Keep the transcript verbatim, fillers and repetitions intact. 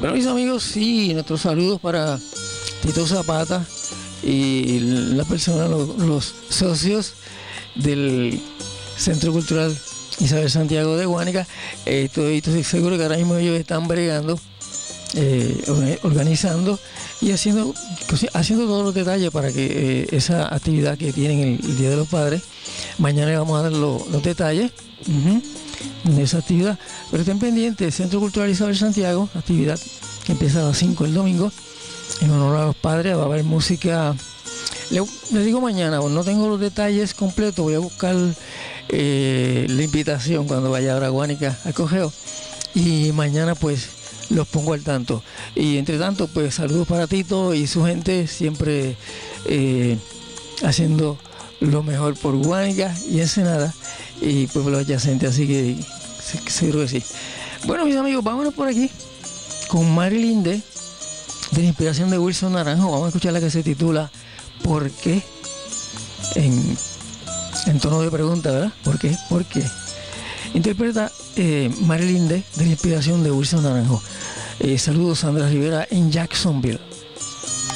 Bueno, mis amigos, sí, nuestros saludos para Tito Zapata y la persona, los, los socios del Centro Cultural Isabel Santiago de Guánica. Eh, estoy, estoy seguro que ahora mismo ellos están bregando, eh, organizando y haciendo, haciendo todos los detalles para que eh, esa actividad que tienen el, el Día de los Padres, mañana le vamos a dar lo, los detalles uh-huh, de esa actividad. Pero estén pendientes, Centro Cultural Isabel Santiago, actividad que empieza a las cinco el domingo, en honor a los padres. Va a haber música, le, le digo mañana, no tengo los detalles completos, voy a buscar eh, la invitación cuando vaya ahora a Guánica al cogeo, y mañana pues los pongo al tanto. Y entre tanto, pues saludos para Tito y su gente, siempre eh, haciendo lo mejor por Guánica y Ensenada y pueblos adyacentes, así que seguro que sí. Bueno, mis amigos, vámonos por aquí con Marilyn de, de la inspiración de Wilson Naranjo. Vamos a escuchar la que se titula ¿Por qué? En, en tono de pregunta, ¿verdad? ¿Por qué? ¿Por qué? Interpreta eh, Marilyn de, de la inspiración de Wilson Naranjo. Eh, saludos, Sandra Rivera en Jacksonville.